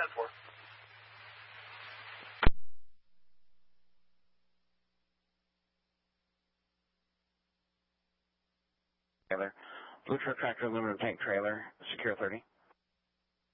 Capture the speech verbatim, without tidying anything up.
four. Trailer. Blue truck tractor aluminum tank trailer, secure thirty.